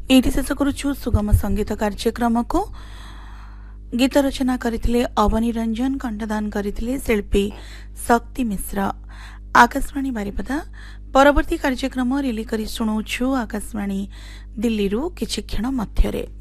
Eighty शेष करुछु सुगम संगीत कार्यक्रम को। गीत रचना करथिले अवनी रंजन, कंठदान करथिले शिल्पी शक्ति मिश्र। आकाशवाणी बारिपदा परवर्ती कार्यक्रम रिली करी सुनौछु आकाशवाणी दिल्ली रु किछि क्षण मध्यरे।